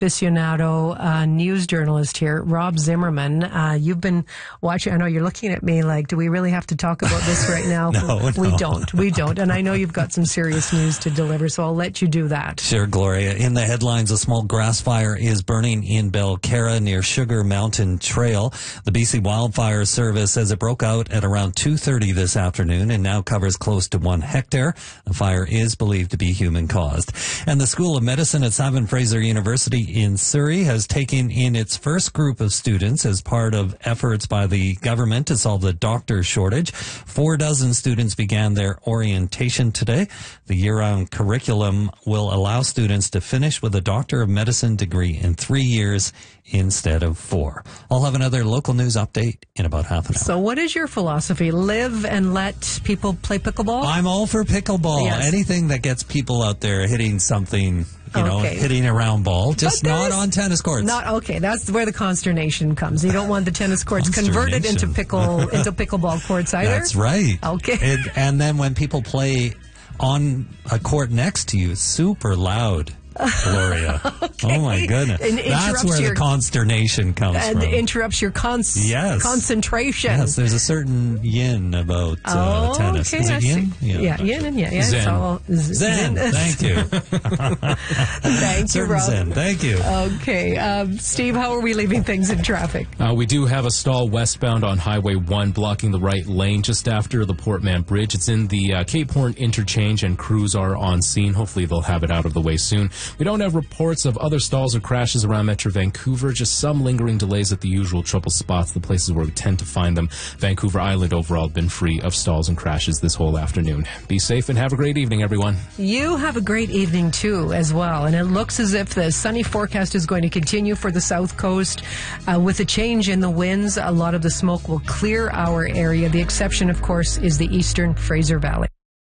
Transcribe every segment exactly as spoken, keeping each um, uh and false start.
aficionado uh, news journalist here, Rob Zimmerman. Uh, you've been watching. I know you're looking at me like, do we really have to talk about this right now? no, we no. don't. We don't. And I know you've got some serious news to deliver, so I'll let you do that. Sure, Gloria. In the headlines, a small grass fire is burning in Belcarra near Sugar Mountain Trail. The B C Wildfire Service says it broke out at around two thirty this afternoon and now covers close to one hectare. The fire is believed to be human caused. And the School of Medicine at Simon Fraser University in Surrey has taken in its first group of students as part of efforts by the government to solve the doctor shortage. Four dozen students began their orientation today. The year-round curriculum will allow students to finish with a Doctor of Medicine degree in three years instead of four. I'll have another local news update in about half an hour. So what is your philosophy? Live and let people play pickleball? I'm all for pickleball. Yes. Anything that gets people out there hitting something, you know, Okay. hitting a round ball, just not there's- on tennis courts. Not okay. That's where the consternation comes. You don't want the tennis courts converted into pickle into pickleball courts either. That's right. Okay. And, and then when people play on a court next to you, super loud. Gloria. Okay. Oh my goodness. And That's interrupts where your- the consternation comes and from. interrupts your cons- Yes. concentration. Yes, there's a certain yin about uh, Oh, tennis. okay, Is I it see. yin? Yeah, yin and yeah, yeah. Zen. It's all z- Zen. Thank you. Thank you, Certain Rob. Zen. Thank you. Okay, um, Steve, how are we leaving things in traffic? Uh, we do have a stall westbound on Highway one blocking the right lane just after the Portman Bridge. It's in the uh, Cape Horn interchange and crews are on scene. Hopefully they'll have it out of the way soon. We don't have reports of other stalls or crashes around Metro Vancouver, just some lingering delays at the usual trouble spots, the places where we tend to find them. Vancouver Island overall been free of stalls and crashes this whole afternoon. Be safe and have a great evening, everyone. You have a great evening, too, as well. And it looks as if the sunny forecast is going to continue for the south coast. Uh, with a change in the winds, a lot of the smoke will clear our area. The exception, of course, is the eastern Fraser Valley.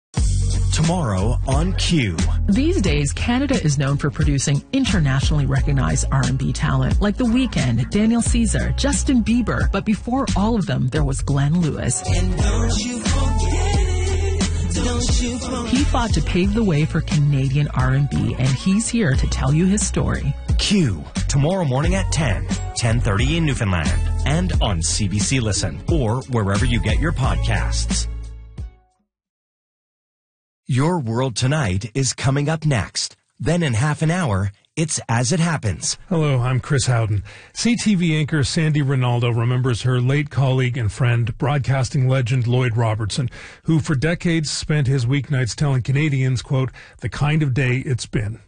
Tomorrow on Q. These days, Canada is known for producing internationally recognized R and B talent like The Weeknd, Daniel Caesar, Justin Bieber. But before all of them, there was Glenn Lewis. And don't you forget, don't you forget. He fought to pave the way for Canadian R and B, and he's here to tell you his story. Q. Tomorrow morning at ten, ten thirty in Newfoundland. And on C B C Listen or wherever you get your podcasts. Your World Tonight is coming up next. Then in half an hour, it's As It Happens. Hello, I'm Chris Howden. C T V anchor Sandy Ronaldo remembers her late colleague and friend, broadcasting legend Lloyd Robertson, who for decades spent his weeknights telling Canadians, quote, the kind of day it's been.